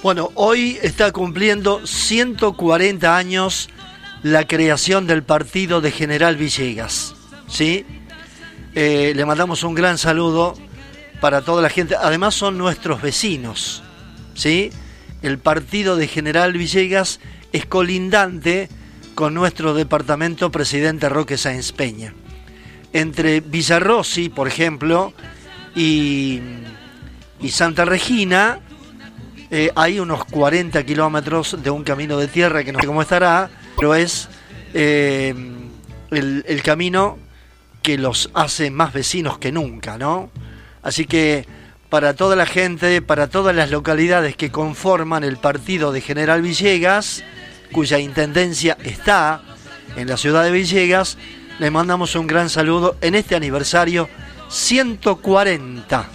Bueno, hoy está cumpliendo 140 años la creación del partido de General Villegas, ¿sí? Le mandamos un gran saludo para toda la gente. Además son nuestros vecinos, ¿sí? El partido de General Villegas es colindante con nuestro departamento Presidente Roque Sáenz Peña. Entre Villarrossi, por ejemplo, y Santa Regina, hay unos 40 kilómetros de un camino de tierra que no sé cómo estará, pero es el camino que los hace más vecinos que nunca, ¿no? Así que para toda la gente, para todas las localidades que conforman el partido de General Villegas, cuya intendencia está en la ciudad de Villegas, le mandamos un gran saludo en este aniversario 140.